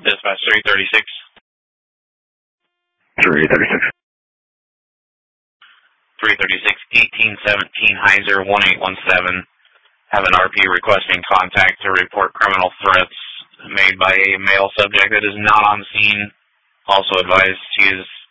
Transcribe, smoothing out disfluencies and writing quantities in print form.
Dispatch 336. 336. 336, 1817 Heiser 1817. Have an RP requesting contact to report criminal threats made by a male subject that is not on scene. Also advised to use